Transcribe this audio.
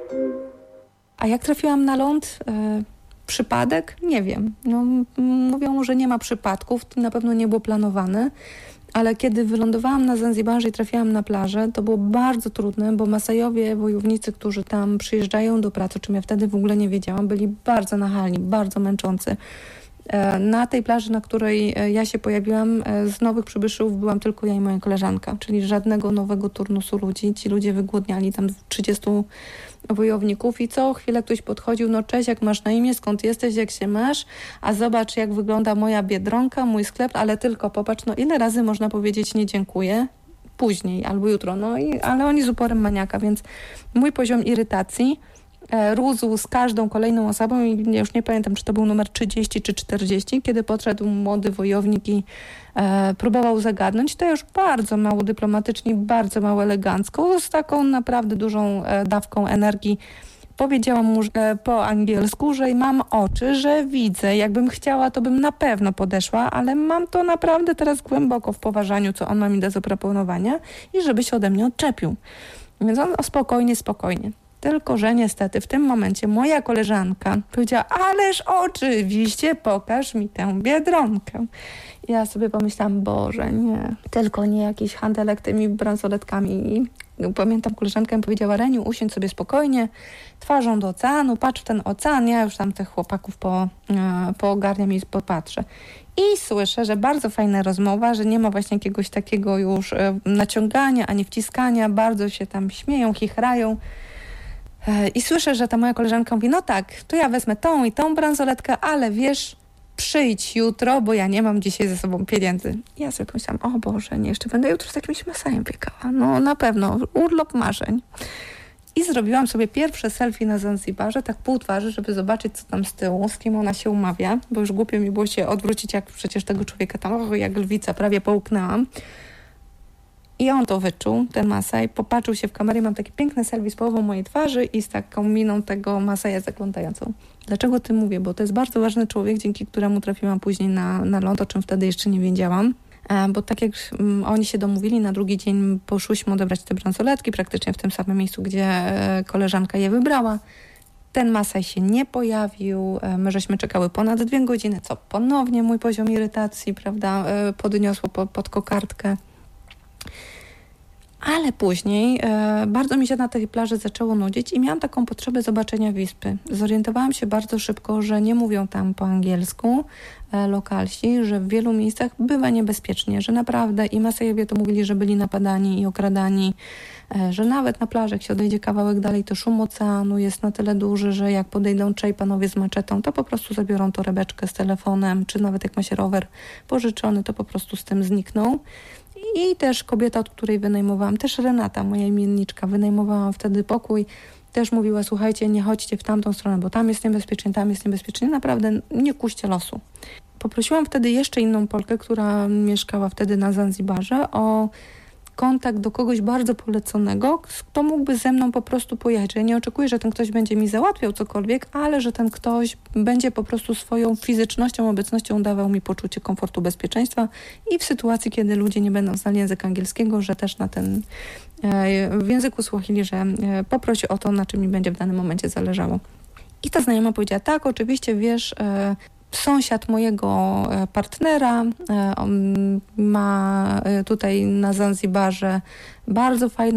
A jak trafiłam na ląd? Przypadek? Nie wiem. No, mówią, że nie ma przypadków, to na pewno nie było planowane, ale kiedy wylądowałam na Zanzibarze i trafiłam na plażę, to było bardzo trudne, bo Masajowie, wojownicy, którzy tam przyjeżdżają do pracy, o czym ja wtedy w ogóle nie wiedziałam, byli bardzo nachalni, bardzo męczący. Na tej plaży, na której ja się pojawiłam, z nowych przybyszów byłam tylko ja i moja koleżanka, czyli żadnego nowego turnusu ludzi. Ci ludzie wygłodniali tam 30 wojowników i co chwilę ktoś podchodził, no cześć, jak masz na imię, skąd jesteś, jak się masz, a zobacz, jak wygląda moja Biedronka, mój sklep, ale tylko popatrz, no ile razy można powiedzieć nie dziękuję, później albo jutro, ale oni z uporem maniaka, więc mój poziom irytacji rósł z każdą kolejną osobą i już nie pamiętam, czy to był numer 30 czy 40, kiedy podszedł młody wojownik i próbował zagadnąć. To już bardzo mało dyplomatycznie, bardzo mało elegancko, z taką naprawdę dużą dawką energii. Powiedziałam mu po angielsku, że mam oczy, że widzę. Jakbym chciała, to bym na pewno podeszła, ale mam to naprawdę teraz głęboko w poważaniu, co on ma mi do zaproponowania i żeby się ode mnie odczepił. Więc on spokojnie. Tylko że niestety w tym momencie moja koleżanka powiedziała, ależ oczywiście pokaż mi tę Biedronkę. Ja sobie pomyślałam, Boże, nie, tylko nie jakiś handelek tymi bransoletkami. I pamiętam, koleżanka mi powiedziała, Reniu, usiądź sobie spokojnie, twarzą do oceanu, patrz w ten ocean, ja już tam tych chłopaków poogarniam i popatrzę. I słyszę, że bardzo fajna rozmowa, że nie ma właśnie jakiegoś takiego już naciągania, ani wciskania, bardzo się tam śmieją, chichrają. I słyszę, że ta moja koleżanka mówi, no tak, to ja wezmę tą i tą bransoletkę, ale wiesz, przyjdź jutro, bo ja nie mam dzisiaj ze sobą pieniędzy. I ja sobie pomyślałam, o Boże, nie, jeszcze będę jutro z jakimś Masajem biegała. No na pewno, urlop marzeń. I zrobiłam sobie pierwsze selfie na Zanzibarze, tak pół twarzy, żeby zobaczyć, co tam z tyłu, z kim ona się umawia, bo już głupio mi było się odwrócić, jak przecież tego człowieka tam, jak lwica, prawie połknęłam. I on to wyczuł, ten Masaj, popatrzył się w kamerę, mam takie piękne selfie z połową mojej twarzy i z taką miną tego Masaja zaglądającą. Dlaczego o tym mówię? Bo to jest bardzo ważny człowiek, dzięki któremu trafiłam później na ląd, o czym wtedy jeszcze nie wiedziałam. Bo tak jak oni się domówili, na drugi dzień poszłyśmy odebrać te bransoletki, praktycznie w tym samym miejscu, gdzie koleżanka je wybrała. Ten Masaj się nie pojawił, my żeśmy czekały ponad 2 godziny, co ponownie mój poziom irytacji, prawda, podniosło pod kokardkę. Ale później bardzo mi się na tej plaży zaczęło nudzić i miałam taką potrzebę zobaczenia wyspy. Zorientowałam się bardzo szybko, że nie mówią tam po angielsku lokalsi, że w wielu miejscach bywa niebezpiecznie, że naprawdę i Masajowie to mówili, że byli napadani i okradani, że nawet na plaży, jak się odejdzie kawałek dalej, to szum oceanu jest na tyle duży, że jak podejdą trzej panowie z maczetą, to po prostu zabiorą torebeczkę z telefonem, czy nawet jak ma się rower pożyczony, to po prostu z tym znikną. I też kobieta, od której wynajmowałam, też Renata, moja imienniczka, wynajmowałam wtedy pokój, też mówiła, słuchajcie, nie chodźcie w tamtą stronę, bo tam jest niebezpiecznie, naprawdę nie kuście losu. Poprosiłam wtedy jeszcze inną Polkę, która mieszkała wtedy na Zanzibarze, o kontakt do kogoś bardzo poleconego, kto mógłby ze mną po prostu pojechać. Że ja nie oczekuję, że ten ktoś będzie mi załatwiał cokolwiek, ale że ten ktoś będzie po prostu swoją fizycznością, obecnością dawał mi poczucie komfortu, bezpieczeństwa i w sytuacji, kiedy ludzie nie będą znali języka angielskiego, że też na ten w języku Swahili, że poprosi o to, na czym mi będzie w danym momencie zależało. I ta znajoma powiedziała, tak, oczywiście, wiesz, sąsiad mojego partnera, on ma tutaj na Zanzibarze bardzo fajną